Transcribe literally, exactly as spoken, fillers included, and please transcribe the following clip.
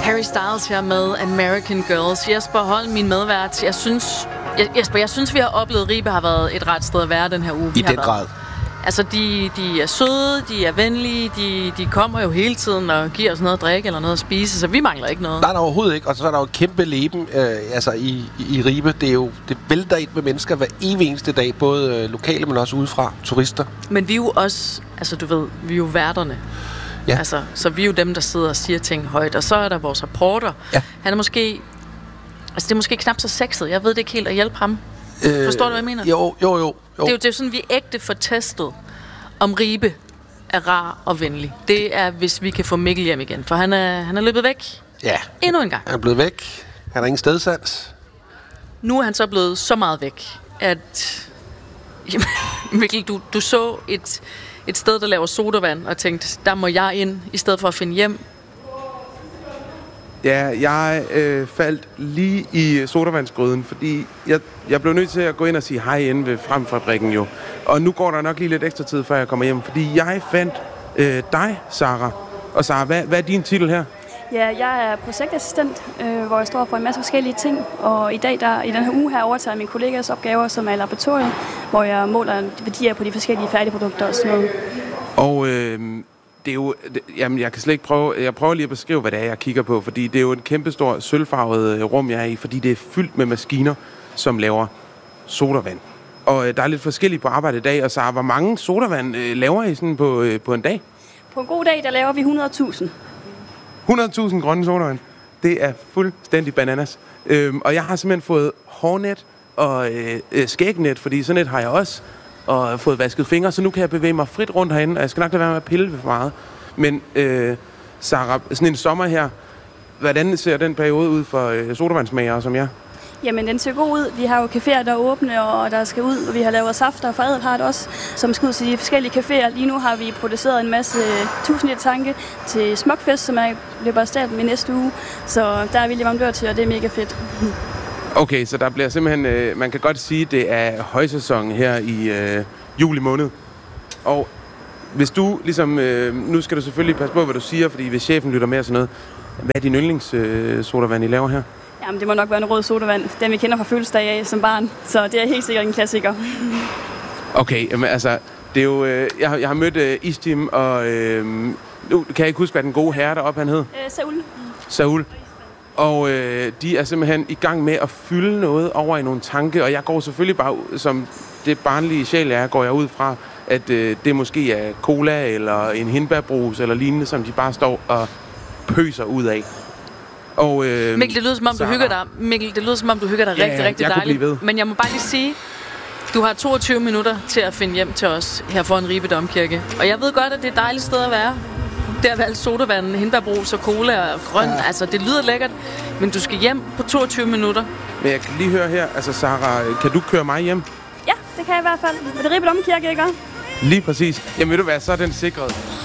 Harry Styles her med American Girls. Jesper Holm, min medvært. Jeg synes, Jesper, jeg synes, vi har oplevet, at Ribe har været et ret sted at være den her uge. I den grad. Altså, de, de er søde, de er venlige, de, de kommer jo hele tiden og giver os noget at drikke eller noget at spise, så vi mangler ikke noget. Nej, der overhovedet ikke. Og så er der jo kæmpe leben øh, altså i, i, i Ribe. Det er jo, det vælter ind med mennesker hver evig eneste dag, både øh, lokale, men også udefra, turister. Men vi er jo også, altså du ved, vi er jo værterne. Ja. Altså, så vi er jo dem, der sidder og siger ting højt. Og så er der vores reporter. Ja. Han er måske, altså det er måske knap så sexet. Jeg ved det ikke helt at hjælpe ham. Øh, Forstår du, hvad jeg mener? Jo, jo, jo. jo. Det er jo det er sådan, vi er ægte for testet, om Ribe er rar og venlig. Det er, hvis vi kan få Mikkel hjem igen. For han er, han er løbet væk. Ja. Endnu en gang. Han er blevet væk. Han har ingen stedsans. Nu er han så blevet så meget væk, at jamen, Mikkel, du, du så et, et sted, der laver sodavand, og tænkte, der må jeg ind, i stedet for at finde hjem. Ja, jeg øh, faldt lige i sodavandsgryden, fordi jeg, jeg blev nødt til at gå ind og sige hej inde ved Fremfabrikken jo. Og nu går der nok lige lidt ekstra tid, før jeg kommer hjem, fordi jeg fandt øh, dig, Sara. Og Sara, hvad, hvad er din titel her? Ja, jeg er projektassistent, øh, hvor jeg står for en masse forskellige ting. Og i dag, der, i den her uge her, overtager min kollegas opgaver, som er laboratoriet, hvor jeg måler værdier på de forskellige færdigprodukter og sådan noget. Og øh, det er jo, det, jamen jeg kan slet ikke prøve, jeg prøver lige at beskrive, hvad det er, jeg kigger på, fordi det er jo en kæmpestor sølvfarvet rum, jeg er i, fordi det er fyldt med maskiner, som laver sodavand. Og øh, der er lidt forskelligt på arbejde i dag, og så hvor mange sodavand øh, laver I sådan på, øh, på en dag? På en god dag, der laver vi hundrede tusind. hundrede tusind grønne sodavand. Det er fuldstændig bananas. Øhm, og jeg har simpelthen fået hårnet og øh, skægnet, fordi sådan et har jeg også, og fået vasket fingre, så nu kan jeg bevæge mig frit rundt herinde, og jeg skal nok lade være med at pille for meget. Men øh, Sara, sådan en sommer her, hvordan ser den periode ud for øh, sodavandsmagere som jeg? Jamen, den ser god ud. Vi har jo caféer, der er åbne, og der skal ud, og vi har lavet safter for Adelhardt også, som skal ud til de forskellige caféer. Lige nu har vi produceret en masse tusind liter tanke til Smukfest, som er løber af stablen i næste uge. Så der er vi leverandør til, og det er mega fedt. Okay, så der bliver simpelthen, øh, man kan godt sige, det er højsæson her i øh, juli måned. Og hvis du ligesom, øh, nu skal du selvfølgelig passe på, hvad du siger, fordi hvis chefen lytter med og sådan noget, hvad er din yndlingssodavand, øh, I laver her? Jamen, det må nok være en rød sodavand. Den vi kender fra fødselsdag af som barn. Så det er helt sikkert en klassiker. Okay, jamen altså, det er jo, øh, jeg, har, jeg har mødt øh, Istim, og øh, nu kan jeg ikke huske, hvad den gode herre deroppe han hed? Øh, Saul. Saul. Og øh, de er simpelthen i gang med at fylde noget over i nogle tanke, og jeg går selvfølgelig bare, som det barnlige sjæl er, går jeg ud fra, at øh, det måske er cola eller en hindbærbrus eller lignende, som de bare står og pøser ud af. Og, øh, Mikkel, det lyder som om du hygger dig. Mikkel, det lyder som om du hygger dig ja, rigtig, rigtig dejligt. Men jeg må bare lige sige, du har toogtyve minutter til at finde hjem til os her foran Ribe Domkirke. Og jeg ved godt, at det er et dejligt sted at være. Der er valgt sodavand, hindbærbrus og cola og grøn. Ja. Altså, det lyder lækkert. Men du skal hjem på toogtyve minutter. Men jeg kan lige høre her, altså Sara, kan du køre mig hjem? Ja, det kan jeg i hvert fald. Er det Ribe Domkirke, ikke? Lige præcis. Jamen ved du hvad, så er den sikret.